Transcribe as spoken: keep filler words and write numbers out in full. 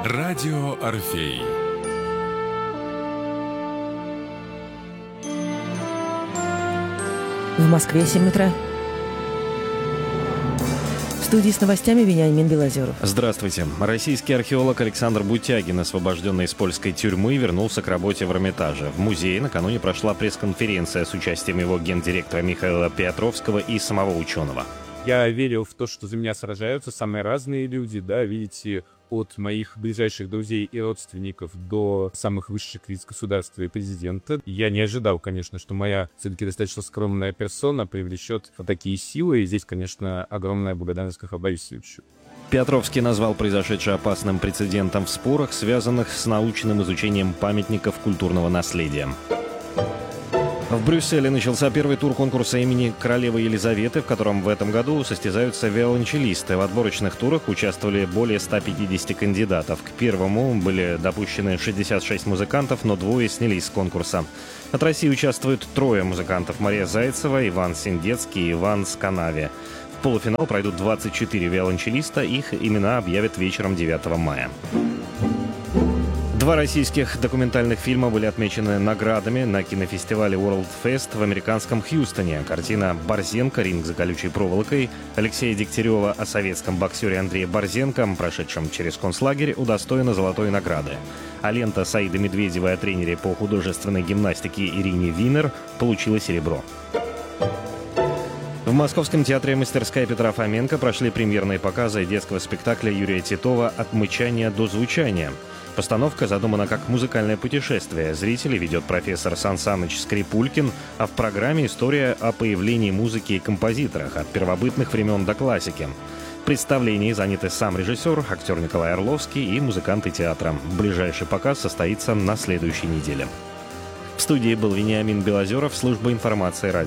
Радио Орфей. В Москве семь утра. В студии с новостями Вениамин Белозеров. Здравствуйте. Российский археолог Александр Бутягин, освобожденный из польской тюрьмы, вернулся к работе в Эрмитаже. В музее накануне прошла пресс-конференция с участием его гендиректора Михаила Петровского и самого ученого. Я верил в то, что за меня сражаются самые разные люди, да, видите, от моих ближайших друзей и родственников до самых высших лиц государства и президента. Я не ожидал, конечно, что моя все-таки достаточно скромная персона привлечет такие силы, и здесь, конечно, огромная благодарность Кахабу Борисовичу. Петровский назвал произошедшее опасным прецедентом в спорах, связанных с научным изучением памятников культурного наследия. В Брюсселе начался первый тур конкурса имени королевы Елизаветы, в котором в этом году состязаются виолончелисты. В отборочных турах участвовали более ста пятидесяти кандидатов. К первому были допущены шестьдесят шесть музыкантов, но двое снялись с конкурса. От России участвуют трое музыкантов: Мария Зайцева, Иван Синдецкий и Иван Сканави. В полуфинал пройдут двадцать четыре виолончелиста, их имена объявят вечером девятого мая. Два российских документальных фильма были отмечены наградами на кинофестивале World Fest в американском Хьюстоне. Картина «Борзенко. Ринг за колючей проволокой» Алексея Дегтярева о советском боксере Андрее Борзенко, прошедшем через концлагерь, удостоена золотой награды. А лента Саида Медведева о тренере по художественной гимнастике Ирине Винер получила серебро. В Московском театре «Мастерская» Петра Фоменко прошли премьерные показы детского спектакля Юрия Титова «От мычания до звучания». Постановка задумана как музыкальное путешествие. Зрителей ведет профессор Сан Саныч Скрипулькин, а в программе история о появлении музыки и композиторах от первобытных времен до классики. В представлении заняты сам режиссер, актер Николай Орловский и музыканты театра. Ближайший показ состоится на следующей неделе. В студии был Вениамин Белозеров, служба информации радио.